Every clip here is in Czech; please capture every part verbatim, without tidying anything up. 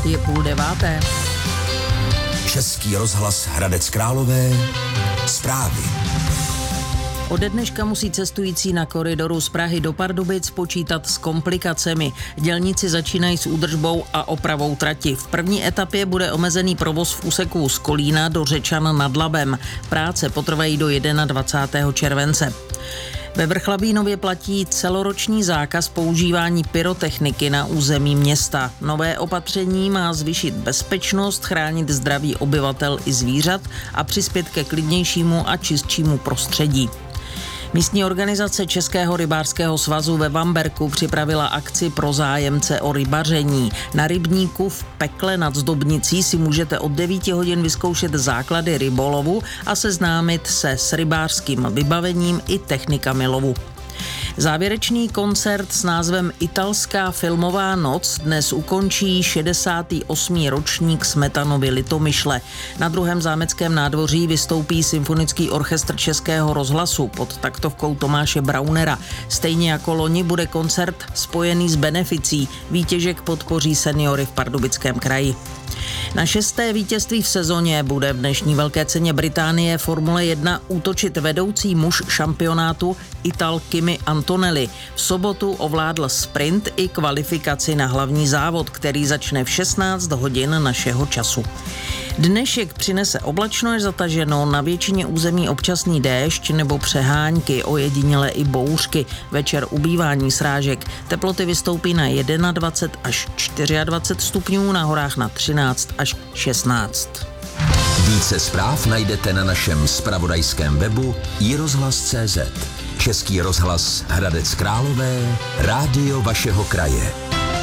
Je půl deváté. Český rozhlas Hradec Králové. Zprávy. Ode dneška musí cestující na koridoru z Prahy do Pardubic počítat s komplikacemi. Dělníci začínají s údržbou a opravou trati. V první etapě bude omezený provoz v úseku z Kolína do Řečan nad Labem. Práce potrvají do dvacátého prvního července. Ve Vrchlabínově platí celoroční zákaz používání pyrotechniky na území města. Nové opatření má zvýšit bezpečnost, chránit zdraví obyvatel i zvířat a přispět ke klidnějšímu a čistšímu prostředí. Místní organizace Českého rybářského svazu ve Vamberku připravila akci pro zájemce o rybaření. Na rybníku v Pekle nad Zdobnicí si můžete od devíti hodin vyzkoušet základy rybolovu a seznámit se s rybářským vybavením i technikami lovu. Závěrečný koncert s názvem Italská filmová noc dnes ukončí šedesátý osmý ročník Smetanovy Litomyšle. Na druhém zámeckém nádvoří vystoupí Symfonický orchestr Českého rozhlasu pod taktovkou Tomáše Braunera. Stejně jako loni bude koncert spojený s beneficí. Výtěžek podpoří seniory v Pardubickém kraji. Na šesté vítězství v sezóně bude v dnešní Velké ceně Británie Formule jedna útočit vedoucí muž šampionátu Ital Kimi Antonelli. V sobotu ovládl sprint i kvalifikaci na hlavní závod, který začne v šestnáct hodin našeho času. Dnešek přinese oblačno až zataženo, na většině území občasný déšť nebo přehánky, ojedinělé i bouřky. Večer ubývání srážek. Teploty vystoupí na dvacet jedna až dvacet čtyři stupňů, na horách na třináct až šestnáct. Více zpráv najdete na našem zpravodajském webu i rozhlas tečka cé zet. Český rozhlas Hradec Králové, rádio vašeho kraje.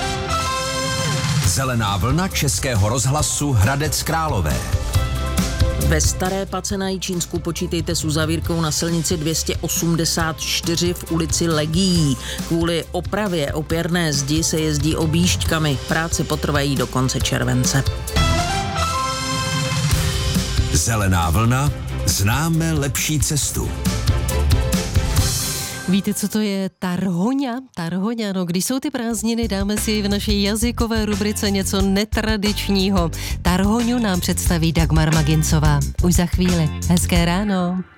Zelená vlna Českého rozhlasu Hradec Králové. Ve Staré Pace na Jičínsku počítejte s uzavírkou na silnici dvě stě osmdesát čtyři v ulici Legií. Kvůli opravě opěrné zdi se jezdí objížďkami. Práce potrvají do konce července. Zelená vlna, známe lepší cestu. Víte, co to je tarhoňa? Tarhoňa, no když jsou ty prázdniny, dáme si v naší jazykové rubrice něco netradičního. Tarhoňu nám představí Dagmar Magincová. Už za chvíli. Hezké ráno.